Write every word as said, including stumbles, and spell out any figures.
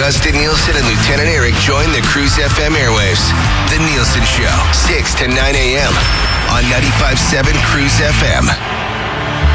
Justin Nielsen and Lieutenant Eric join the Cruise F M airwaves. The Nielsen Show, six to nine a.m. on ninety-five point seven Cruise F M.